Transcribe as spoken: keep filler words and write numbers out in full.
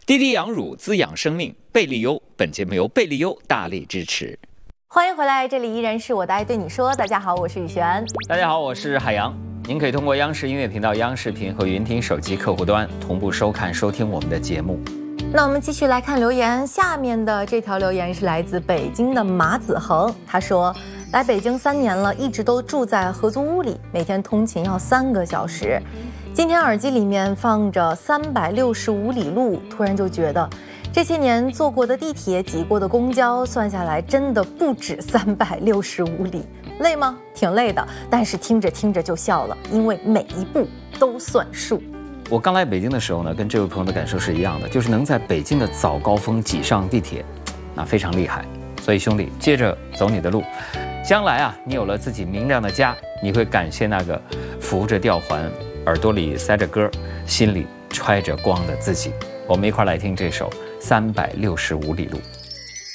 滴滴养乳滋养生命，贝利优。本节目由贝利优大力支持。 欢迎回来，这里依然是我的爱对你说。大家好，我是雨璇。 大家好，我是海洋。您可以通过央视音乐频道、央视频和云听手机客户端同步收看、收听我们的节目。 那我们继续来看留言，下面的这条留言是来自北京的马子恒，他说：来北京三年了，一直都住在合租屋里，每天通勤要三个小时。今天耳机里面放着三百六十五里路，突然就觉得这些年坐过的地铁、挤过的公交，算下来真的不止三百六十五里。累吗？挺累的，但是听着听着就笑了，因为每一步都算数。 我刚来北京的时候呢，跟这位朋友的感受是一样的，就是能在北京的早高峰挤上地铁，那非常厉害。所以兄弟，接着走你的路。将来啊，你有了自己明亮的家，你会感谢那个扶着吊环、耳朵里塞着歌、心里揣着光的自己。我们一块来听这首《三百六十五里路》。